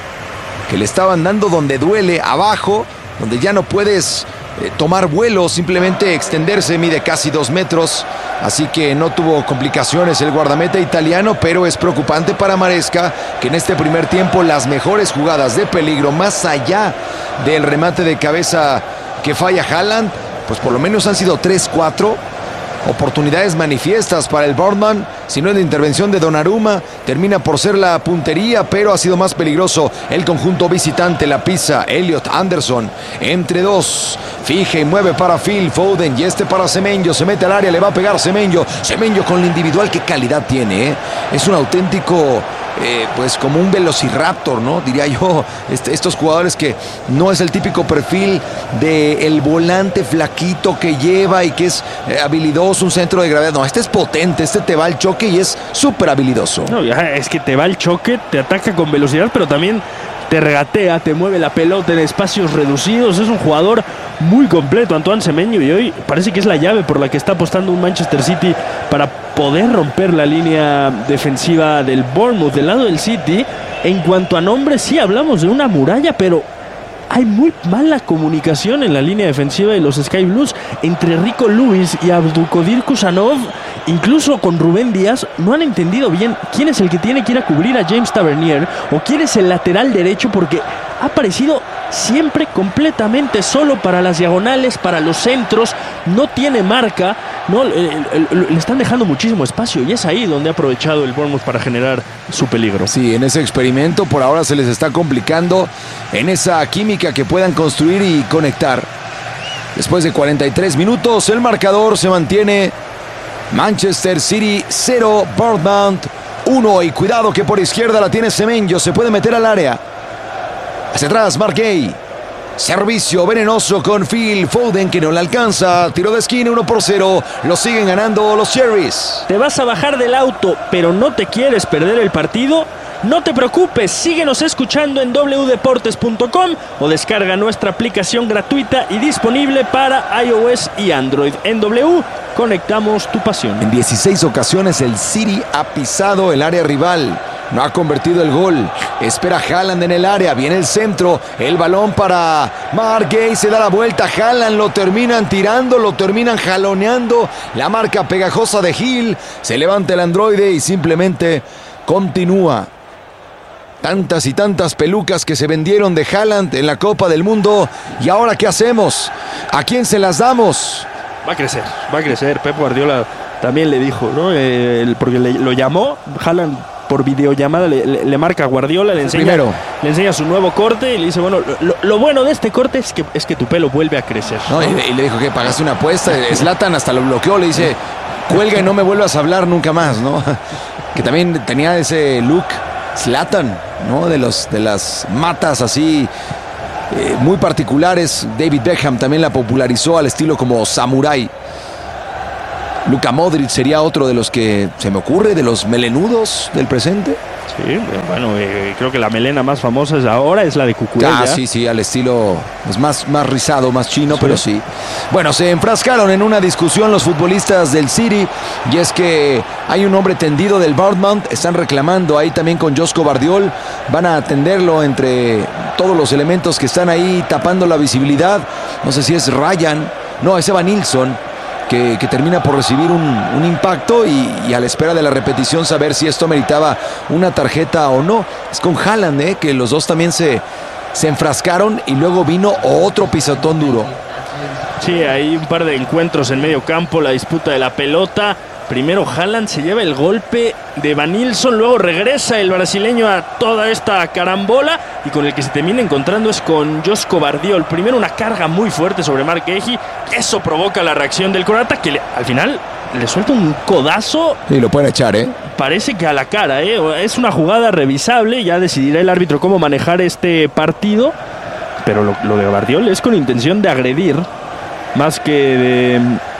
que le estaban dando donde duele, abajo, donde ya no puedes tomar vuelo, simplemente extenderse, mide casi 2 metros, así que no tuvo complicaciones el guardameta italiano, pero es preocupante para Maresca, que en este primer tiempo las mejores jugadas de peligro, más allá del remate de cabeza que falla Haaland, pues por lo menos han sido 3-4 oportunidades manifiestas para el Bournemouth. Si no es la intervención de Donnarumma, termina por ser la puntería, pero ha sido más peligroso el conjunto visitante. La pisa Elliot Anderson entre dos, fija y mueve para Phil Foden y este para Semenyo, se mete al área, le va a pegar Semenyo con la individual, qué calidad tiene, ¿eh? Es un auténtico pues como un velociraptor, ¿no? Diría yo, estos jugadores que no es el típico perfil del volante flaquito que lleva y que es habilidoso, un centro de gravedad. No, este es potente, este te va al choque y es súper habilidoso. No, es que te va al choque, te ataca con velocidad, pero también te regatea, te mueve la pelota en espacios reducidos. Es un jugador muy completo, Antoine Semenyo, y hoy parece que es la llave por la que está apostando un Manchester City para poder romper la línea defensiva del Bournemouth. Del lado del City, en cuanto a nombres, sí hablamos de una muralla, pero hay muy mala comunicación en la línea defensiva de los Sky Blues entre Rico Lewis y Abdulkadir Kusanov. Incluso con Rubén Díaz no han entendido bien quién es el que tiene que ir a cubrir a James Tavernier o quién es el lateral derecho, porque ha aparecido siempre completamente solo para las diagonales, para los centros, no tiene marca, no, le están dejando muchísimo espacio y es ahí donde ha aprovechado el Bournemouth para generar su peligro. Sí, en ese experimento por ahora se les está complicando en esa química que puedan construir y conectar. Después de 43 minutos el marcador se mantiene Manchester City 0, Bournemouth 1, y cuidado que por izquierda la tiene Semenyo, se puede meter al área. Hacia atrás, Marc Guéhi. Servicio venenoso con Phil Foden que no le alcanza. Tiro de esquina, 1-0. Lo siguen ganando los Cherries. ¿Te vas a bajar del auto pero no te quieres perder el partido? No te preocupes, síguenos escuchando en wdeportes.com o descarga nuestra aplicación gratuita y disponible para iOS y Android. En W, conectamos tu pasión. En 16 ocasiones el City ha pisado el área rival. No ha convertido el gol. Espera Haaland en el área. Viene el centro. El balón para Mark Gay. Se da la vuelta. Haaland lo terminan tirando. Lo terminan jaloneando. La marca pegajosa de Hill. Se levanta el androide y simplemente continúa. Tantas y tantas pelucas que se vendieron de Haaland en la Copa del Mundo. ¿Y ahora qué hacemos? ¿A quién se las damos? Va a crecer. Pep Guardiola también le dijo, ¿no? Porque lo llamó Haaland por videollamada, le marca a Guardiola, le enseña su nuevo corte y le dice, bueno, lo bueno de este corte es que tu pelo vuelve a crecer. No, y le dijo que pagaste una apuesta. Zlatan hasta lo bloqueó, le dice, cuelga y no me vuelvas a hablar nunca más, ¿no? Que también tenía ese look Zlatan, ¿no? De las matas así muy particulares. David Beckham también la popularizó al estilo como samurái. Luka Modric sería otro de los que se me ocurre, de los melenudos del presente. Sí, bueno, creo que la melena más famosa ahora es la de Cucurella. Sí, al estilo pues más rizado, más chino, sí. Pero sí. Bueno, se enfrascaron en una discusión los futbolistas del City, y es que hay un hombre tendido del Bournemouth, están reclamando ahí también con Josko Bardiol, van a atenderlo entre todos los elementos que están ahí tapando la visibilidad. No sé si es Ryan, no, es Evan Nilsson, que termina por recibir un impacto y a la espera de la repetición saber si esto meritaba una tarjeta o no. Es con Haaland, que los dos también se enfrascaron y luego vino otro pisotón duro. Sí, hay un par de encuentros en medio campo, la disputa de la pelota. Primero Haaland se lleva el golpe de Evan Nilsson, luego regresa el brasileño a toda esta carambola y con el que se termina encontrando es con Josko Bardiol. Primero una carga muy fuerte sobre Mark Gay, eso provoca la reacción del croata que al final le suelta un codazo. Y lo pueden echar, Parece que a la cara, es una jugada revisable, ya decidirá el árbitro cómo manejar este partido, pero lo de Bardiol es con intención de agredir más que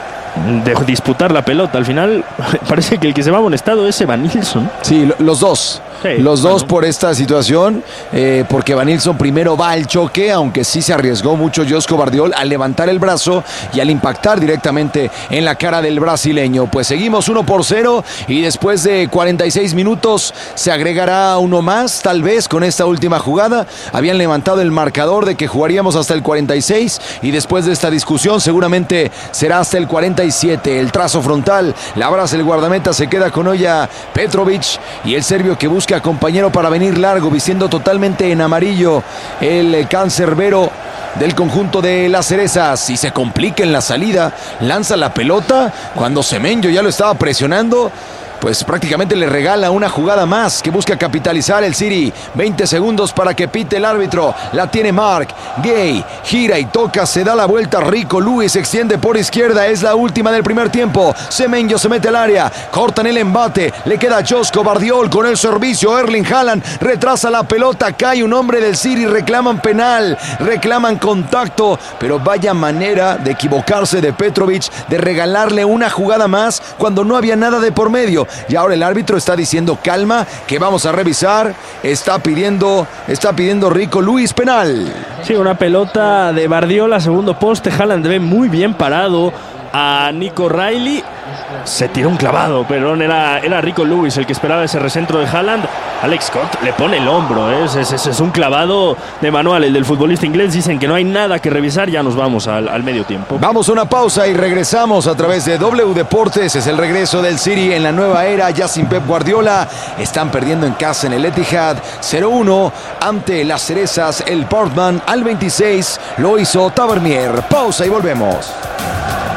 de disputar la pelota. Al final parece que el que se va amonestado es Evan Nilsson. Sí, los dos. Sí, los dos por esta situación, porque Evan Nilsson primero va al choque, aunque sí se arriesgó mucho Josko Bardiol al levantar el brazo y al impactar directamente en la cara del brasileño. Pues seguimos 1-0 y después de 46 minutos se agregará uno más, tal vez con esta última jugada. Habían levantado el marcador de que jugaríamos hasta el 46 y después de esta discusión seguramente será hasta el 47. El trazo frontal, la abraza el guardameta, se queda con Oya Petrovic y el serbio que busca compañero para venir largo, vistiendo totalmente en amarillo el cancerbero del conjunto de las Cerezas, y se complica en la salida, lanza la pelota cuando Semenyo ya lo estaba presionando. Pues prácticamente le regala una jugada más que busca capitalizar el City. 20 segundos para que pite el árbitro. La tiene Mark Gay. Gira y toca. Se da la vuelta. Rico Lewis se extiende por izquierda. Es la última del primer tiempo. Semenyo se mete al área. Cortan el embate. Le queda Josko Bardiol con el servicio. Erling Haaland retrasa la pelota. Cae un hombre del City. Reclaman penal. Reclaman contacto. Pero vaya manera de equivocarse de Petrovic, de regalarle una jugada más cuando no había nada de por medio. Y ahora el árbitro está diciendo calma, que vamos a revisar. Está pidiendo Rico Lewis penal. Sí, una pelota de Bardiola, segundo poste. Haaland ve muy bien parado a Nico Riley. Se tiró un clavado, pero era Rico Lewis el que esperaba ese recentro de Haaland. Alex Scott le pone el hombro, es un clavado de manual el del futbolista inglés. Dicen que no hay nada que revisar, ya nos vamos al medio tiempo. Vamos a una pausa y regresamos a través de W Deportes. Es el regreso del City en la nueva era, ya sin Pep Guardiola. Están perdiendo en casa en el Etihad 0-1 ante las Cerezas. El Portman al 26 lo hizo Tavernier. Pausa y volvemos.